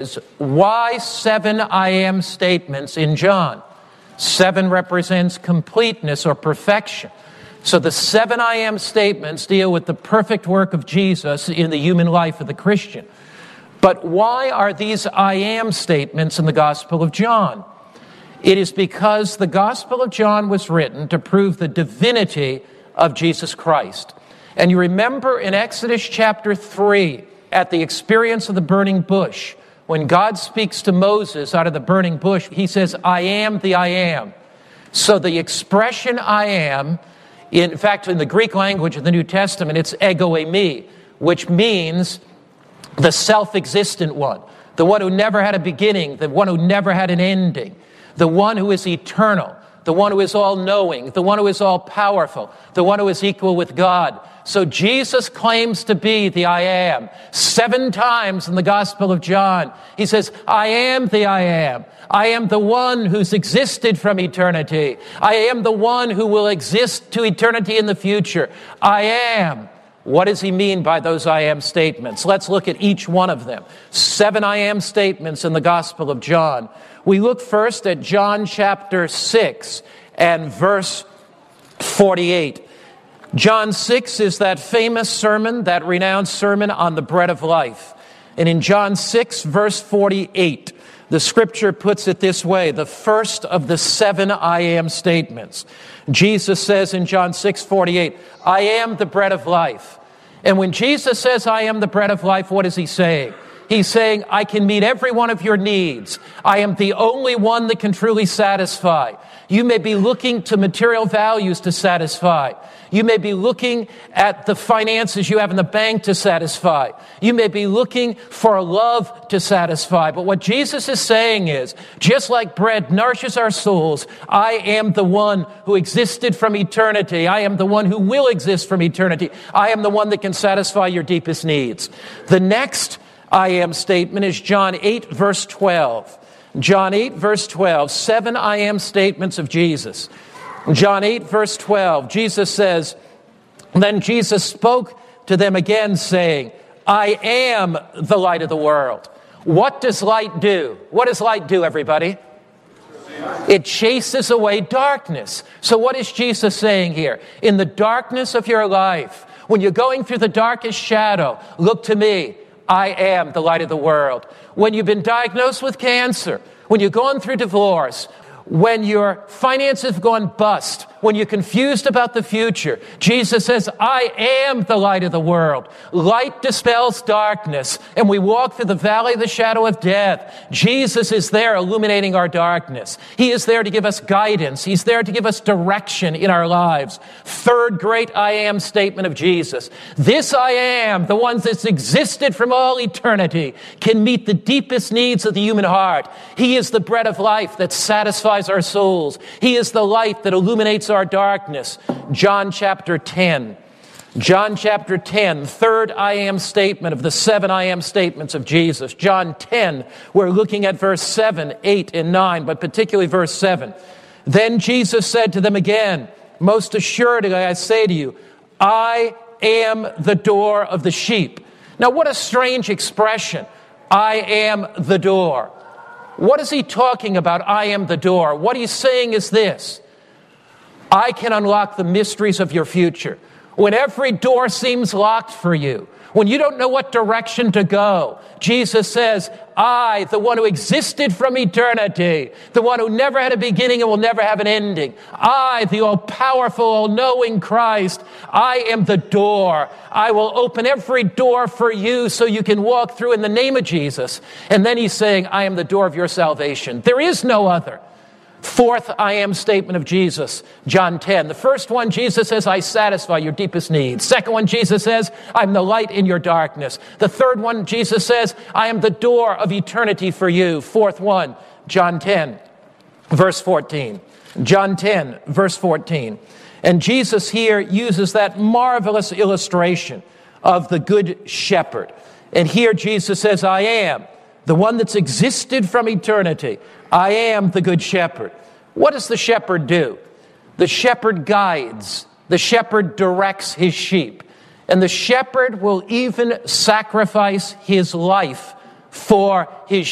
Why 7 I am statements in John? 7 represents completeness or perfection. So the 7 I am statements deal with the perfect work of Jesus in the human life of the Christian. But why are these I am statements in the Gospel of John? It is because the Gospel of John was written to prove the divinity of Jesus Christ. And you remember in Exodus chapter 3, at the experience of the burning bush, when God speaks to Moses out of the burning bush, he says, I am the I am. So the expression I am, in fact, in the Greek language of the New Testament, it's ego eimi, which means the self-existent one, the one who never had a beginning, the one who never had an ending, the one who is eternal, the one who is all-knowing, the one who is all-powerful, the one who is equal with God. So Jesus claims to be the I am. 7 times in the Gospel of John, he says, I am the I am. I am the one who's existed from eternity. I am the one who will exist to eternity in the future. I am. What does he mean by those I am statements? Let's look at each one of them. 7 I am statements in the Gospel of John. We look first at John chapter 6 and verse 48. John 6 is that famous sermon, that renowned sermon on the bread of life. And in John 6, verse 48, the scripture puts it this way, the first of the 7 I am statements. Jesus says in John 6:48, I am the bread of life. And when Jesus says, I am the bread of life, what is he saying? He's saying, I can meet every one of your needs. I am the only one that can truly satisfy. You may be looking to material values to satisfy. You may be looking at the finances you have in the bank to satisfy. You may be looking for love to satisfy. But what Jesus is saying is, just like bread nourishes our souls, I am the one who existed from eternity. I am the one who will exist from eternity. I am the one that can satisfy your deepest needs. The next I am statement is John 8, verse 12. John 8, verse 12, 7 I am statements of Jesus. John 8, verse 12, Jesus says, then Jesus spoke to them again, saying, I am the light of the world. What does light do? What does light do, everybody? It chases away darkness. So what is Jesus saying here? In the darkness of your life, when you're going through the darkest shadow, look to me. I am the light of the world. When you've been diagnosed with cancer, when you're going through divorce, when your finances have gone bust, when you're confused about the future, Jesus says, I am the light of the world. Light dispels darkness, and we walk through the valley of the shadow of death. Jesus is there illuminating our darkness. He is there to give us guidance. He's there to give us direction in our lives. Third great I am statement of Jesus. This I am, the one that's existed from all eternity, can meet the deepest needs of the human heart. He is the bread of life that satisfies our souls. He is the light that illuminates our darkness. John chapter 10. John chapter 10, third I am statement of the 7 I am statements of Jesus. John 10, we're looking at verse 7, 8, and 9, but particularly verse 7. Then Jesus said to them again, most assuredly I say to you, I am the door of the sheep. Now what a strange expression. I am the door. What is he talking about? I am the door. What he's saying is this. I can unlock the mysteries of your future. When every door seems locked for you, when you don't know what direction to go, Jesus says, I, the one who existed from eternity, the one who never had a beginning and will never have an ending, I, the all-powerful, all-knowing Christ, I am the door. I will open every door for you so you can walk through in the name of Jesus. And then he's saying, I am the door of your salvation. There is no other. Fourth I am statement of Jesus, John 10. The first one, Jesus says, I satisfy your deepest needs. Second one, Jesus says, I'm the light in your darkness. The third one, Jesus says, I am the door of eternity for you. Fourth one, John 10, verse 14. John 10, verse 14. And Jesus here uses that marvelous illustration of the good shepherd. And here Jesus says, I am the one that's existed from eternity. I am the good shepherd. What does the shepherd do? The shepherd guides. The shepherd directs his sheep. And the shepherd will even sacrifice his life for his